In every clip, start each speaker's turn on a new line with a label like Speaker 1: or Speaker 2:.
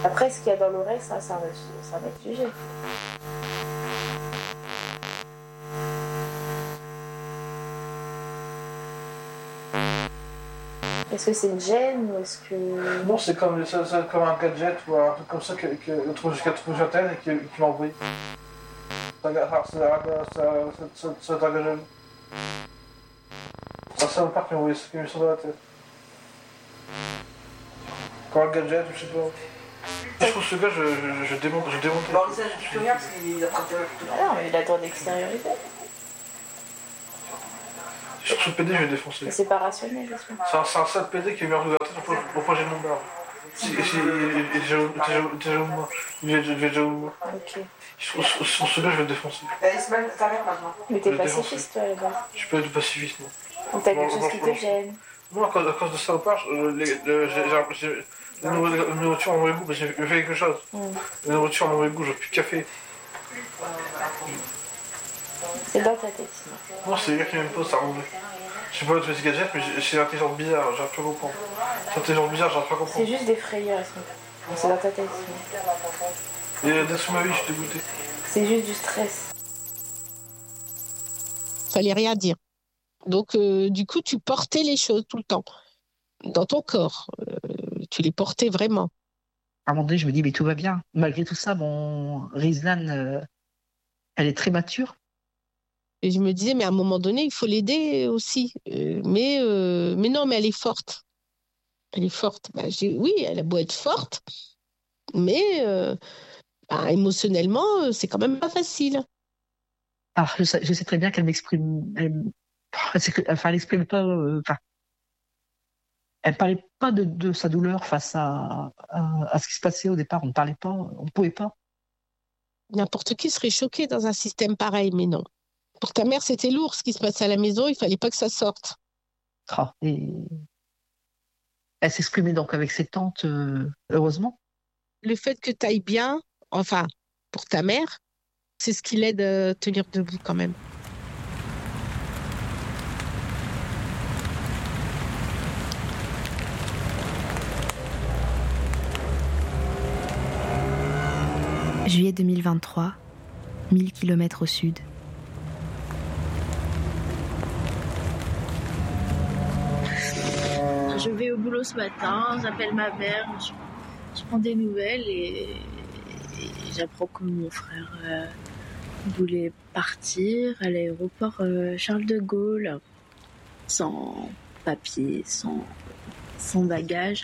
Speaker 1: Après, ce qu'il y a dans l'oreille, ça va être sujet. Est-ce que c'est une gêne ou est-ce que...
Speaker 2: Non, c'est comme un gadget ou un truc comme ça qu'elle trouve jusqu'à elle et qui m'envoie. Ça t'engage. C'est un seul part qui m'a envoyé ça, qui me sort dans la tête. Comme un gadget, je sais pas. Je trouve ce gars, je démonte.
Speaker 3: Bon, ça, je dis plus rien parce qu'il a traité tout.
Speaker 1: Ah non, mais il a le droit d'extériorité.
Speaker 2: Sur ce PD, je vais défoncer.
Speaker 1: Mais c'est pas rationnel, je suis.
Speaker 2: C'est un sale PD qui est meilleur de la tête pourquoi j'ai mon barbe. Il est déjà au moi.
Speaker 1: Ok.
Speaker 2: Sur ce gars, je vais le défoncer.
Speaker 3: Ismaël, t'arrêtes maintenant.
Speaker 1: Mais t'es pacifiste, toi, là-bas.
Speaker 2: Je peux être pacifiste, moi.
Speaker 1: Donc t'as quelque chose qui te gêne.
Speaker 2: Moi, à cause de ça, au part, la nourriture a mauvais goût, parce que j'ai fait quelque chose. La nourriture a mauvais goût, j'ai plus de café.
Speaker 1: C'est dans ta tête, sinon.
Speaker 2: Non, c'est les gars qui m'imposent, ça remonte. Je sais pas ce gadget, mais c'est l'intelligence bizarre, j'arrive pas à comprendre. C'est l'intelligence bizarre, j'arrive pas à comprendre.
Speaker 1: C'est juste des frayeurs, sinon. C'est dans ta tête, sinon.
Speaker 2: Et dès ma vie, je suis dégoûté.
Speaker 1: C'est juste du stress.
Speaker 4: Fallait rien dire. Donc, du coup, tu portais les choses tout le temps. Dans ton corps. Tu les portais vraiment.
Speaker 5: À un moment donné, je me dis, mais tout va bien. Malgré tout ça, bon, Rizlan, elle est très mature.
Speaker 4: Et je me disais, mais à un moment donné, il faut l'aider aussi. Mais non, mais elle est forte. Elle est forte. Bah, oui, elle a beau être forte, mais émotionnellement, c'est quand même pas facile.
Speaker 5: Alors, je sais très bien qu'elle m'exprime. Elle n'exprime pas. Elle parlait pas de sa douleur face à ce qui se passait au départ. On ne parlait pas, on ne pouvait pas.
Speaker 4: N'importe qui serait choqué dans un système pareil, mais non. Pour ta mère, c'était lourd ce qui se passait à la maison. Il fallait pas que ça sorte.
Speaker 5: Et elle s'exprimait donc avec ses tantes, heureusement.
Speaker 4: Le fait que tu ailles bien, enfin, pour ta mère, c'est ce qui l'aide à tenir debout quand même.
Speaker 6: Juillet 2023, 1000 km au sud.
Speaker 7: Je vais au boulot ce matin, j'appelle ma mère, je prends des nouvelles et j'apprends que mon frère voulait partir à l'aéroport Charles de Gaulle, sans papier, sans bagage.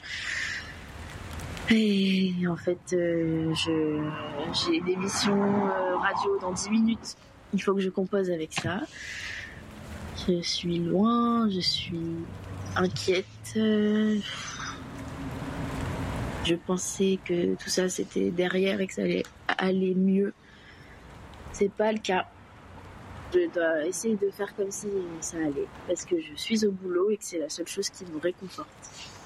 Speaker 7: Et en fait, j'ai une émission radio dans 10 minutes. Il faut que je compose avec ça. Je suis loin, je suis inquiète. Je pensais que tout ça c'était derrière et que ça allait aller mieux. C'est pas le cas. Je dois essayer de faire comme si ça allait. Parce que je suis au boulot et que c'est la seule chose qui me réconforte.